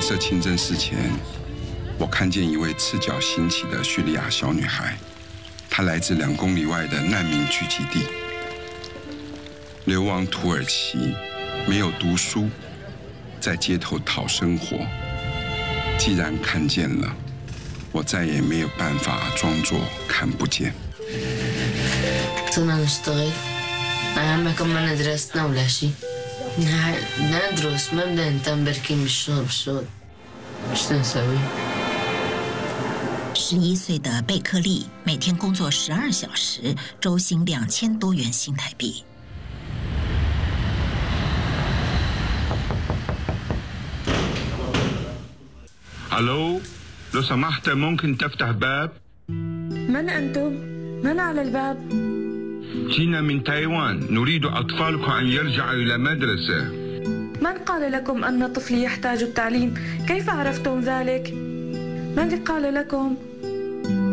色清真寺前，我看见一位赤脚行乞的叙利亚小女孩，她来自2公里外的难民聚集地，流亡土耳其，没有读书，在街头讨生活。既然看见了，我再也没有办法装作看不见。 صرنا نشتغل أيام ما كنا درسنا ولا شيء ندرس ما بدنا نهتم بركين بالشغل مش نسوي 11岁的贝克利每天工作12小时，周薪2000多元新台币。 الو لو سمحت ممكن تفتح باب؟ من أنتم؟ من على الباب؟ جينا من تايوان، نريد أطفالكم أن يرجعوا إلى مدرسة. من قال لكم أن طفلي يحتاج التعليم؟ كيف عرفتم ذلك؟ من قال لكم؟